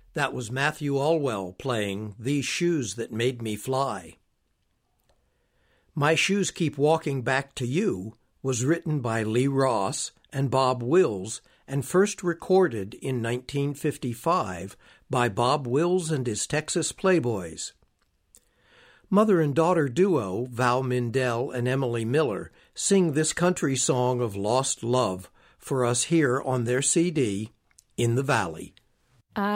That was Matthew Allwell playing These Shoes That Made Me Fly. My Shoes Keep Walking Back to You was written by Lee Ross and Bob Wills and first recorded in 1955 by Bob Wills and his Texas Playboys. Mother and daughter duo Val Mindell and Emily Miller sing this country song of lost love for us here on their CD, In the Valley.